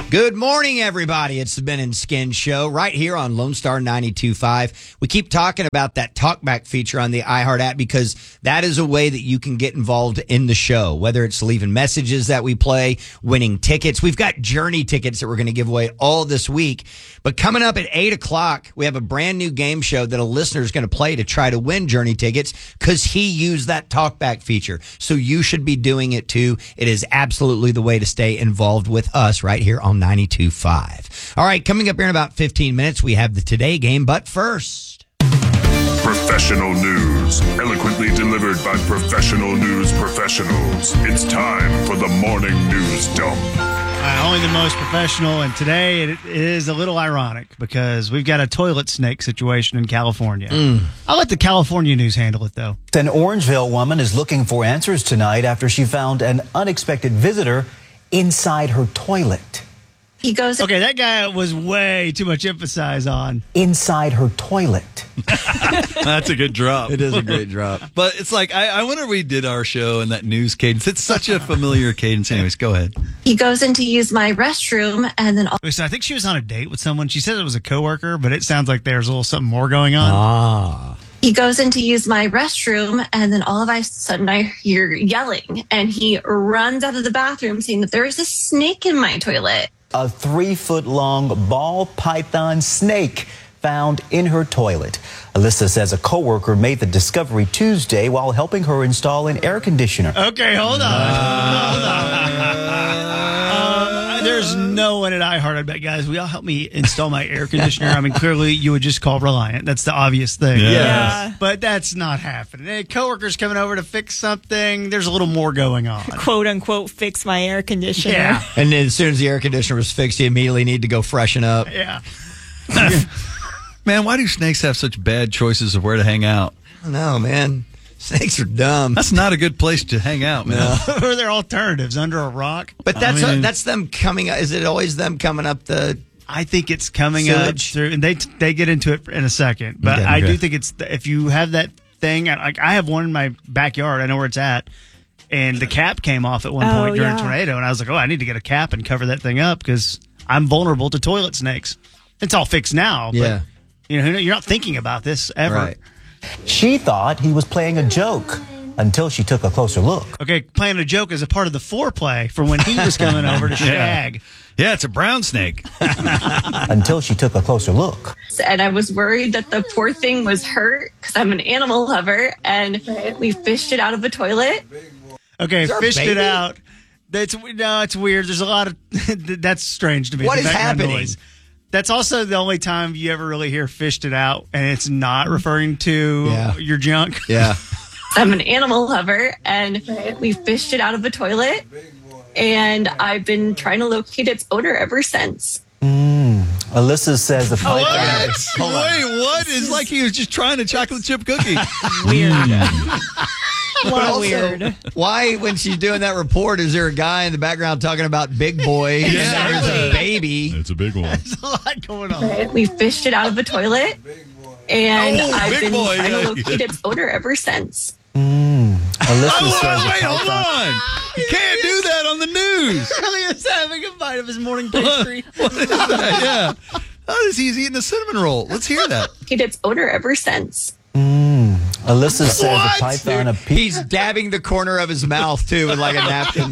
Good morning, everybody. It's the Ben and Skin Show right here on Lone Star 92.5. We keep talking about that talkback feature on the iHeart app because that is a way that you can get involved in the show, whether it's leaving messages that we play, winning tickets. We've got Journey tickets that we're going to give away all this week. But coming up at 8 o'clock, we have a brand new game show that a listener is going to play to try to win Journey tickets because he used that talkback feature. So you should be doing it too. It is absolutely the way to stay involved with us right here on 92.5. All right, coming up here in about 15 minutes, we have the Today Game, but first... Professional news, eloquently delivered by professional news professionals. It's time for the morning news dump. Only the most professional, and today it is a little ironic because we've got a toilet snake situation in California. I'll let the California news handle it, though. An Orangeville woman is looking for answers tonight after she found an unexpected visitor inside her toilet. He goes... Okay, that guy was way too much emphasis on inside her toilet. That's a good drop. It is a great drop. But it's like, I wonder if we did our show in that news cadence. It's such a familiar cadence. Anyways, go ahead. He goes in to use my restroom, and then... So I think she was on a date with someone. She said it was a coworker, but it sounds like there's a little something more going on. He goes in to use my restroom, and then all of a sudden I hear yelling, and he runs out of the bathroom saying that there is a snake in my toilet. A 3-foot-long ball python snake found in her toilet. Alyssa says a coworker made the discovery Tuesday while helping her install an air conditioner. Okay, hold on. There's no one at iHeart. I bet, guys, will y'all help me install my air conditioner? I mean, clearly you would just call Reliant. That's the obvious thing. Yeah. But that's not happening. A coworker's coming over to fix something. There's a little more going on. Quote unquote, fix my air conditioner. Yeah. And then as soon as the air conditioner was fixed, you immediately need to go freshen up. Yeah. Man, why do snakes have such bad choices of where to hang out? I don't know, man. Snakes are dumb. That's not a good place to hang out, man. What are their alternatives? Under a rock? But that's them coming up. Is it always them coming up the... I think it's coming sewage? up through, and they get into it in a second. But Okay. I do think it's, if you have that thing, like I have one in my backyard, I know where it's at, and the cap came off at one point during a tornado, and I was like, I need to get a cap and cover that thing up because I'm vulnerable to toilet snakes. It's all fixed now, but you're not thinking about this ever. Right. She thought he was playing a joke until she took a closer look. Okay, playing a joke is a part of the foreplay for when he was coming over to shag. Yeah, it's a brown snake. Until she took a closer look. And I was worried that the poor thing was hurt because I'm an animal lover, and we fished it out of the toilet. Okay, there a fished it baby? out. It's weird. There's a lot of... That's strange to me. What the is background happening? noise. That's also the only time you ever really hear fished it out, and it's not referring to your junk. Yeah. I'm an animal lover, and we fished it out of the toilet, and I've been trying to locate its owner ever since. Alyssa says the python... Wait, what? It's like he was just trying a chocolate chip cookie. Weird. But What also, weird. why, when she's doing that report, is there a guy in the background talking about big boy? Yeah. There's a baby. It's a big one. There's a lot going on. We fished it out of the toilet, and I've big been boy, trying to yeah. locate its owner ever since. Alyssa says the Wait, hold python... on. You can't do that on the news. Elliot's having a bite of his morning pastry. What is that? Yeah. Oh, he's eating a cinnamon roll. Let's hear that. Located its owner ever since. Alyssa says the What? python appears... He's dabbing the corner of his mouth, too, with like a napkin.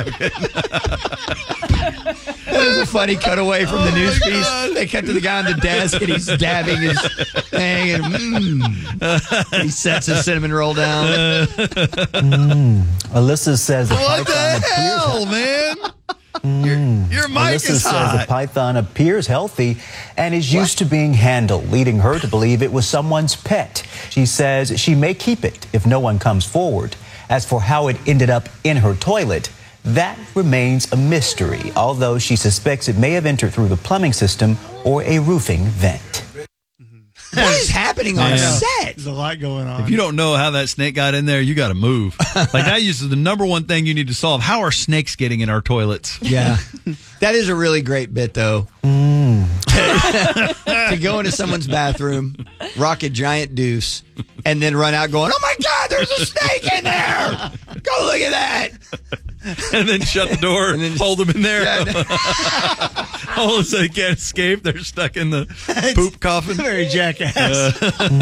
There's a funny cutaway from the news piece. God. They cut to the guy on the desk, and he's dabbing his thing, and he sets his cinnamon roll down. Alyssa says the What the python appears... hell, man? Your mic Alyssa is says the hot. python appears healthy and is used to being handled, leading her to believe it was someone's pet. She says she may keep it if no one comes forward. As for how it ended up in her toilet, that remains a mystery, although she suspects it may have entered through the plumbing system or a roofing vent. What is happening on set? There's a lot going on. If you don't know how that snake got in there, you got to move. Like that is the number one thing you need to solve. How are snakes getting in our toilets? Yeah. That is a really great bit, though. To go into someone's bathroom, rock a giant deuce, and then run out going, oh, my God, there's a snake in there. Go look at that. and then shut the door and then hold them in there. All of a sudden, they can't escape. They're stuck in the poop coffin. Very jackass.